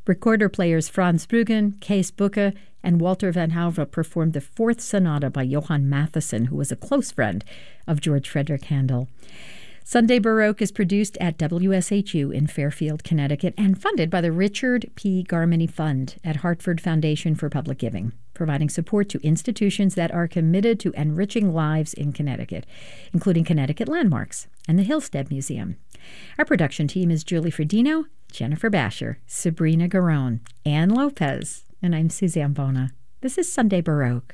Recorder players Franz Bruggen, Kees Bucke, and Walter van Hauve performed the Fourth Sonata by Johann Mattheson, who was a close friend of George Frederick Handel. Sunday Baroque is produced at WSHU in Fairfield, Connecticut, and funded by the Richard P. Garmany Fund at Hartford Foundation for Public Giving, providing support to institutions that are committed to enriching lives in Connecticut, including Connecticut Landmarks and the Hillstead Museum. Our production team is Julie Fredino, Jennifer Basher, Sabrina Garone, Ann Lopez, and I'm Suzanne Bona. This is Sunday Baroque.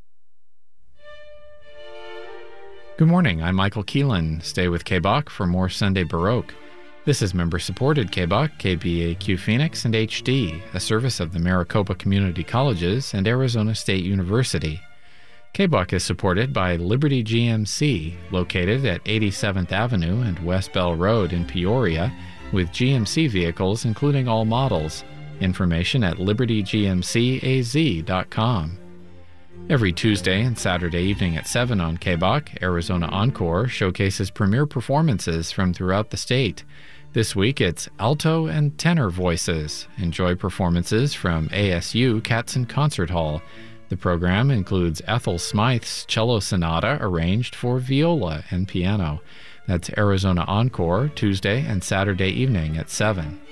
Good morning, I'm Michael Keelan. Stay with KBOC for more Sunday Baroque. This is member-supported KBOC, KBAQ Phoenix, and HD, a service of the Maricopa Community Colleges and Arizona State University. KBOC is supported by Liberty GMC, located at 87th Avenue and West Bell Road in Peoria, with GMC vehicles including all models. Information at libertygmcaz.com. Every Tuesday and Saturday evening at 7 on KBOC, Arizona Encore showcases premier performances from throughout the state. This week it's alto and tenor voices. Enjoy performances from ASU Katzen Concert Hall. The program includes Ethel Smythe's cello sonata arranged for viola and piano. That's Arizona Encore, Tuesday and Saturday evening at 7.